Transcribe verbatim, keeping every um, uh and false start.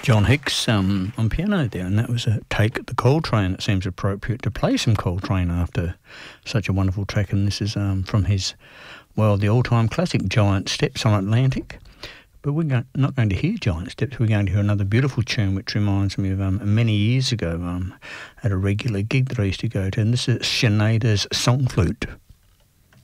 John Hicks um, on piano there, and that was a take at the Coltrane. It seems appropriate to play some Coltrane after such a wonderful track, and this is um, from his, well, the all-time classic, Giant Steps on Atlantic. But we're go- not going to hear Giant Steps, we're going to hear another beautiful tune which reminds me of um, many years ago um, at a regular gig that I used to go to, and this is Sinead's Song Flute.